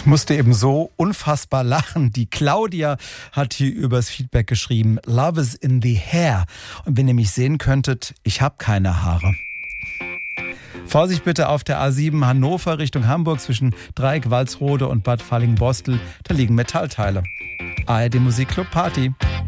Ich musste eben so unfassbar lachen. Die Claudia hat hier übers Feedback geschrieben, Love is in the hair. Und wenn ihr mich sehen könntet, ich habe keine Haare. Vorsicht bitte auf der A7 Hannover Richtung Hamburg zwischen Dreieck, Walsrode und Bad Falling-Bostel. Da liegen Metallteile. ARD Musikclub Party.